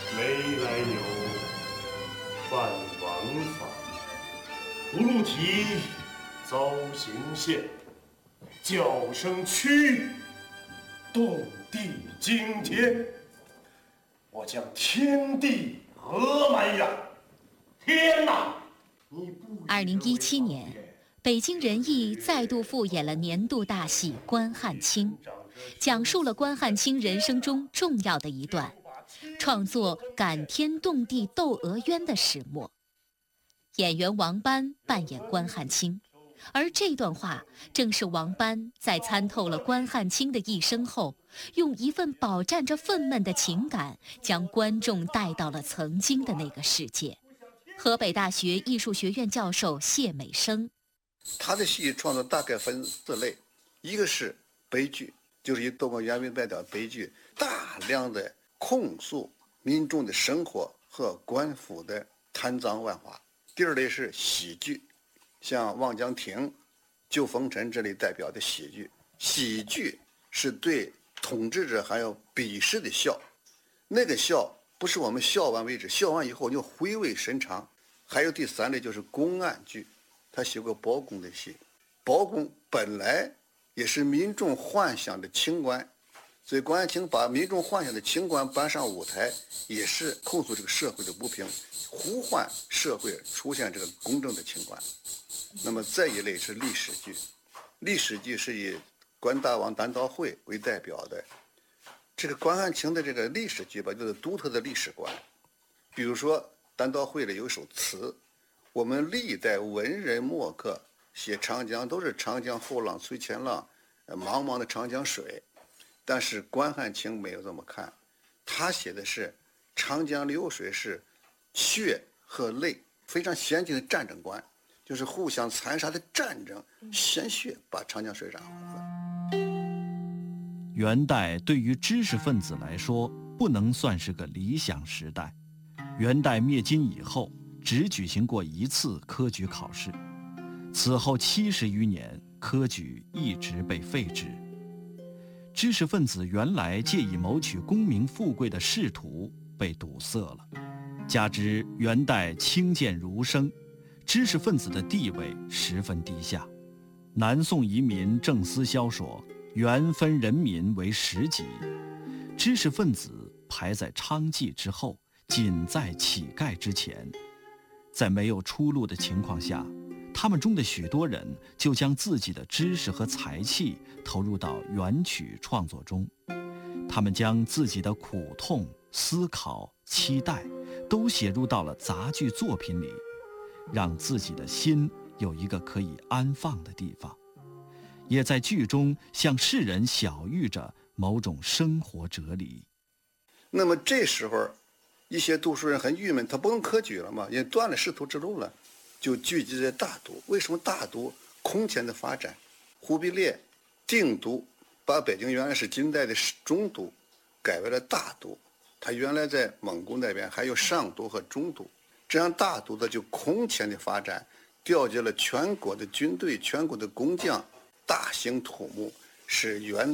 没来由，犯王法，葫芦提，遭刑限，叫声屈，动地惊天。我将天地合埋呀！天哪！你不 2017年，北京人艺再度复演了年度大戏《关汉卿》，讲述了关汉卿人生中重要的一段，创作感天动地窦娥冤的始末。演员王斑扮演关汉卿，而这段话正是王斑在参透了关汉卿的一生后，用一份饱蘸着愤懑的情感，将观众带到了曾经的那个世界。河北大学艺术学院教授谢美生， 他的戏创作大概分4类，一个是悲剧，就是以窦娥冤为代表悲剧，大量的控诉民众的生活和官府的贪赃枉法。第二类是喜剧，像《望江亭》《救风尘》这类代表的喜剧。喜剧是对统治者还有鄙视的笑，那个笑不是我们笑完为止，笑完以后就回味深长。还有第3类就是公案剧，他写过包公的戏。包公本来也是民众幻想的清官，所以关汉卿把民众幻想的清官搬上舞台，也是控诉这个社会的不平，呼唤社会出现这个公正的清官。那么再一类是历史剧，历史剧是以关大王单刀会为代表的。这个关汉卿的这个历史剧吧，就是独特的历史观。比如说单刀会里有一首词，我们历代文人墨客写长江都是长江后浪推前浪，茫茫的长江水，但是关汉卿没有这么看，他写的是长江流水是血和泪，非常先进的战争观，就是互相残杀的战争，鲜血把长江水染红了。 元代对于知识分子来说不能算是个理想时代。元代灭金以后，只举行过1次科举考试，此后70余年，科举一直被废止。知识分子原来借以谋取功名富贵的仕途被堵塞了，加之元代轻贱儒生，知识分子的地位十分低下。南宋遗民郑思肖说，元分人民为10级，知识分子排在娼妓之后，仅在乞丐之前。在没有出路的情况下，他们中的许多人就将自己的知识和才气投入到元曲创作中，他们将自己的苦痛、思考、期待都写入到了杂剧作品里，让自己的心有一个可以安放的地方，也在剧中向世人晓喻着某种生活哲理。 那么这时候一些读书人很郁闷，他不能科举了嘛，也断了仕途之路了，就聚集在大都。为什么大都空前的发展？忽必烈定都，把北京原来是金代的中都改为了大都，他原来在蒙古那边还有上都和中都，这样大都的就空前的发展，调集了全国的军队、全国的工匠，大兴土木，使元